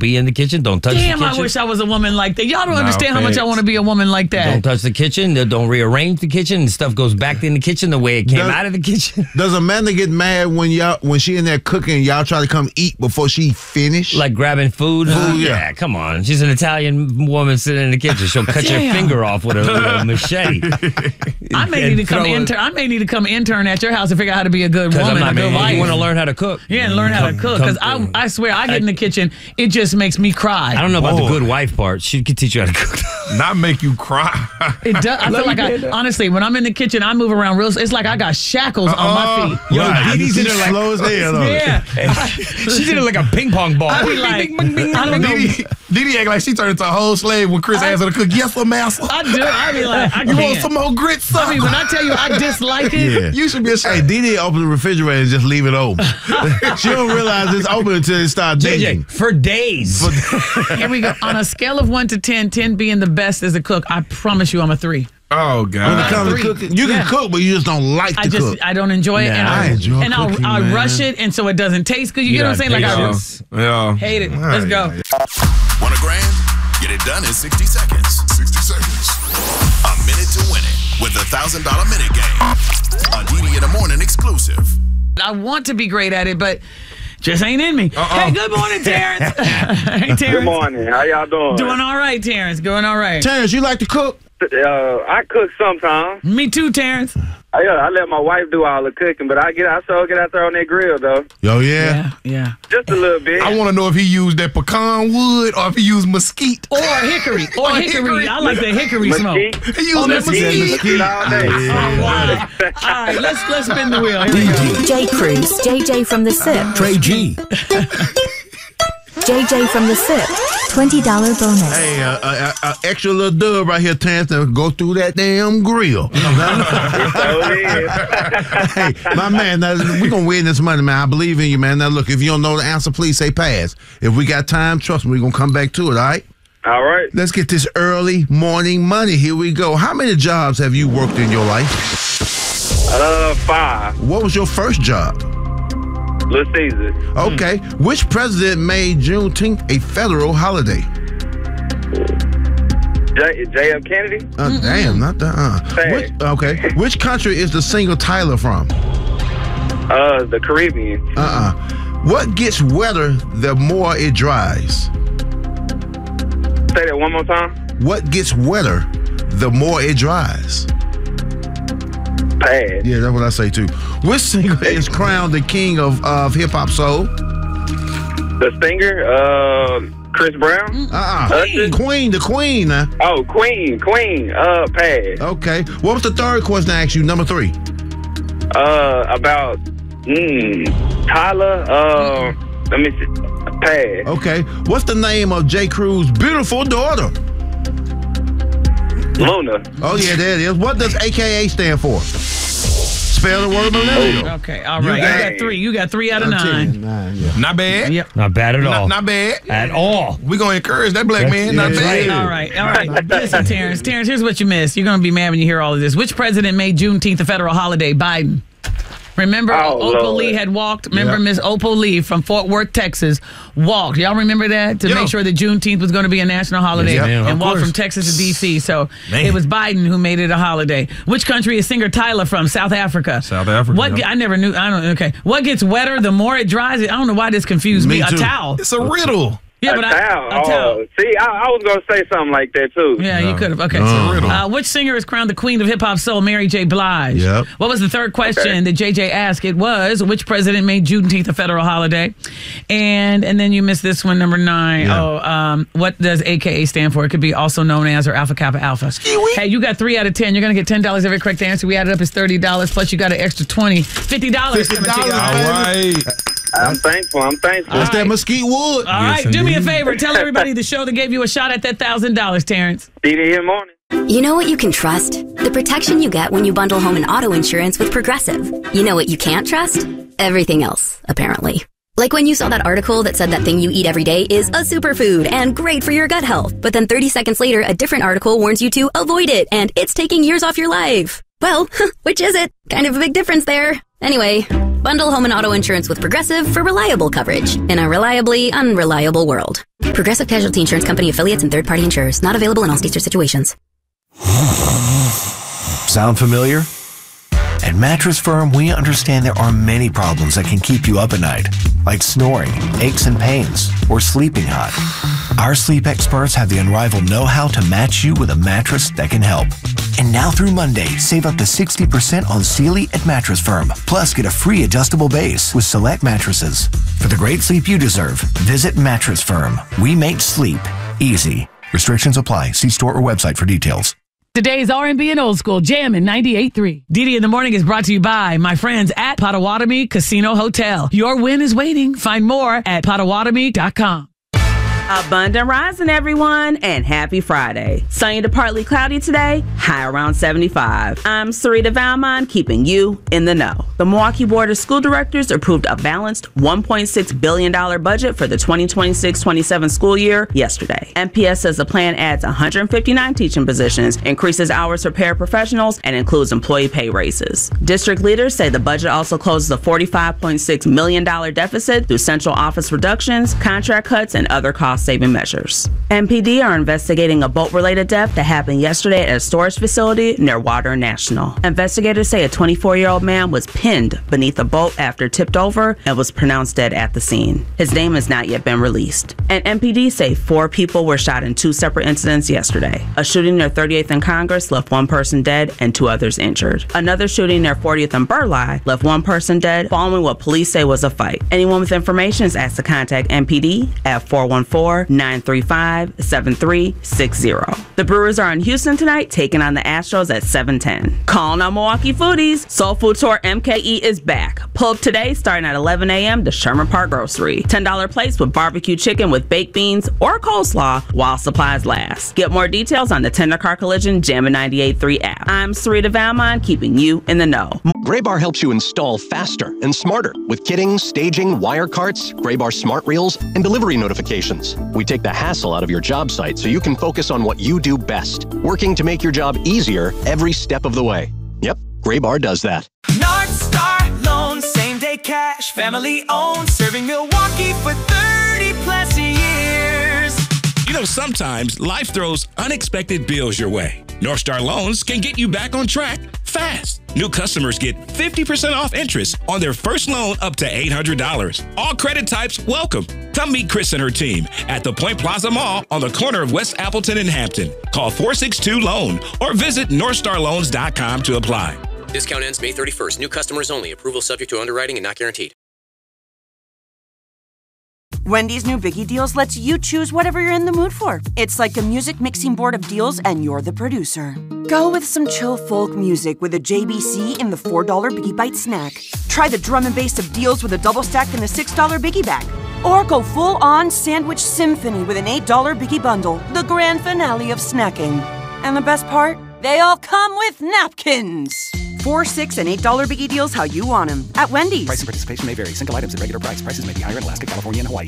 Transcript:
be in the kitchen. Don't touch the kitchen. Damn, I wish I was a woman like that. Y'all don't understand how much I want to be a woman like that. Don't touch the kitchen. Don't rearrange the kitchen. And stuff goes back in the kitchen the way it came out of the kitchen. Does Amanda get mad when she in there cooking and y'all try to come eat before she finish? Like grabbing food? Yeah, come on. She's an Italian woman sitting in the kitchen. She'll cut your finger off with a machete. I may need to come intern. I may need to come intern at your house to figure out how to be a good woman, a good wife. You want to learn how to cook? Yeah, and learn how to cook. Because I swear, I get in the kitchen, it just makes me cry. I don't know about the good wife part. She could teach you how to cook. Not make you cry. It does. I feel like honestly, when I'm in the kitchen, I move around real. It's like I got shackles on my feet. Yo, Didi's in there like slow as hell. Yeah, she's in there like a ping pong ball. I be like, I don't know. Didi act like she turned into a whole slave when Chris asked her to cook. Yes, sir, master. I do. I be like, you want some more grits, sir? I mean, when I tell you I dislike it, you should be ashamed. Hey, Didi open the refrigerator and just leave it open. She don't realize it's open until it starts digging. For days. Here we go. On a scale of 1 to 10, 10 being the best as a cook, I promise you I'm a 3. Oh, God. When it comes to cooking, you can cook, but you just don't like to cook. I don't enjoy it. And I enjoy cooking, I rush it, and so it doesn't taste good. You get what I'm saying? Like, I hate it. Let's go. Want $1,000? Get it done in 60 seconds. 60 seconds. A minute to win it with the $1,000 minute game. A Didi in the Morning exclusive. I want to be great at it, but just ain't in me. Hey, good morning, Terrence. Hey, Terrence. Good morning. How y'all doing? Doing all right, Terrence. Doing all right. Terrence, you like to cook? I cook sometimes. Me too, Terrence. I let my wife do all the cooking, but I still get out there on that grill, though. Oh, yeah? Yeah. Just a little bit. I want to know if he used that pecan wood or if he used mesquite. Or hickory. Or hickory. I like the hickory smoke. He used that mesquite. All day. Oh, wow. All right, let's spin the wheel. Here we go. J. Cruz, JJ from the SIP. Trey G. JJ from the SIP. $20 bonus. Hey, extra little dub right here, Terrence, to go through that damn grill. Hey, my man, we're going to win this money, man. I believe in you, man. Now, look, if you don't know the answer, please say pass. If we got time, trust me, we're going to come back to it, all right? All right. Let's get this early morning money. Here we go. How many jobs have you worked in your life? 5. What was your first job? Little Caesar. Okay. Which president made Juneteenth a federal holiday? J.F. Kennedy? Damn, not that. Which country is the singer Tyler from? The Caribbean. What gets wetter the more it dries? Say that one more time. What gets wetter the more it dries? Pass. Yeah, that's what I say too. Which singer is crowned the king of hip hop soul? The singer, Chris Brown. Queen, the queen. Oh, Queen. Pass. Okay. What was the third question I asked you? Number 3. About Tyler. Let me see. Pass. Okay. What's the name of J. Cruz's beautiful daughter? Luna. Oh yeah, there it is. What does AKA stand for? Spell the word millennial. Okay, all right. You got 3 out of 9. Not bad. Yep. Not bad at all. Not bad. At all. We're going to encourage that black man. Not bad. All right. Listen, Terrence, here's what you missed. You're going to be mad when you hear all of this. Which president made Juneteenth a federal holiday? Biden. Remember, Opal Lee had walked. Remember, Miss Opal Lee from Fort Worth, Texas, walked. Y'all remember that? To make sure that Juneteenth was going to be a national holiday and walked from Texas to D.C. So it was Biden who made it a holiday. Which country is singer Tyler from? South Africa. South Africa. I never knew. I don't. Okay. What gets wetter the more it dries? I don't know why this confused me. A towel. It's a riddle. Yeah, but a towel. See, I was going to say something like that, too. Yeah, you could have. Okay. Which singer is crowned the queen of hip-hop soul? Mary J. Blige. Yep. What was the third question that JJ asked? It was, which president made Juneteenth a federal holiday? And then you missed this one, number 9. Yeah. What does AKA stand for? It could be also known as or Alpha Kappa Alpha. Hey, you got 3 out of 10. You're going to get $10 every correct answer. We added up as $30, plus you got an extra $50. $50. All right. I'm thankful. That's that mesquite wood. All right, do me a favor. Tell everybody the show that gave you a shot at that $1,000, Terrence. Didi in the Morning. You know what you can trust? The protection you get when you bundle home and auto insurance with Progressive. You know what you can't trust? Everything else, apparently. Like when you saw that article that said that thing you eat every day is a superfood and great for your gut health. But then 30 seconds later, a different article warns you to avoid it and it's taking years off your life. Well, which is it? Kind of a big difference there. Anyway, Bundle home and auto insurance with Progressive for reliable coverage in a reliably unreliable world. Progressive Casualty Insurance Company affiliates and third-party insurers. Not available in all states or situations. Sound familiar? At Mattress Firm, we understand there are many problems that can keep you up at night, like snoring, aches and pains, or sleeping hot. Our sleep experts have the unrivaled know-how to match you with a mattress that can help. And now through Monday, save up to 60% on Sealy at Mattress Firm. Plus, get a free adjustable base with select mattresses. For the great sleep you deserve, visit Mattress Firm. We make sleep easy. Restrictions apply. See store or website for details. Today's R&B and Old School Jammin' 98.3. DD in the Morning is brought to you by my friends at Potawatomi Casino Hotel. Your win is waiting. Find more at Potawatomi.com. Abundant rising, everyone, and happy Friday. Sunny to partly cloudy today, high around 75. I'm Sarita Valmont, keeping you in the know. The Milwaukee Board of School Directors approved a balanced $1.6 billion budget for the 2026-27 school year yesterday. MPS says the plan adds 159 teaching positions, increases hours for paraprofessionals, and includes employee pay raises. District leaders say the budget also closes a $45.6 million deficit through central office reductions, contract cuts, and other cost-saving measures. MPD are investigating a boat-related death that happened yesterday at a storage facility near Water National. Investigators say a 24-year-old man was pinned beneath a boat after it tipped over and was pronounced dead at the scene. His name has not yet been released. And MPD say 4 people were shot in 2 separate incidents yesterday. A shooting near 38th and Congress left 1 person dead and 2 others injured. Another shooting near 40th and Burleigh left 1 person dead following what police say was a fight. Anyone with information is asked to contact MPD at 414-935-7360. The Brewers are in Houston tonight, taking on the Astros at 7:10. Calling on Milwaukee foodies, Soul Food Tour MKE is back. Pull up today starting at 11 a.m. to Sherman Park Grocery. $10 plates with barbecue chicken with baked beans or coleslaw while supplies last. Get more details on the Tender Car Collision Jammin' 98.3 app. I'm Sarita Valmont, keeping you in the know. Graybar helps you install faster and smarter with kitting, staging, wire carts, Graybar smart reels, and delivery notifications. We take the hassle out of your job site so you can focus on what you do best, working to make your job easier every step of the way. Yep, Graybar does that. North Star Loans, same day cash, family owned, serving Milwaukee for 30 plus years. You know, sometimes life throws unexpected bills your way. North Star Loans can get you back on track fast. New customers get 50% off interest on their first loan up to $800. All credit types welcome. Come meet Chris and her team at the Point Plaza Mall on the corner of West Appleton and Hampton. Call 462-LOAN or visit NorthstarLoans.com to apply. Discount ends May 31st. New customers only. Approval subject to underwriting and not guaranteed. Wendy's new Biggie Deals lets you choose whatever you're in the mood for. It's like a music mixing board of deals, and you're the producer. Go with some chill folk music with a JBC in the $4 Biggie Bite snack. Try the drum and bass of deals with a double stack in the $6 Biggie Bag. Or go full-on sandwich symphony with an $8 Biggie Bundle, the grand finale of snacking. And the best part? They all come with napkins. 4, 6, and $8 Biggie Deals how you want them at Wendy's. Price and participation may vary. Single items at regular price. Prices may be higher in Alaska, California, and Hawaii.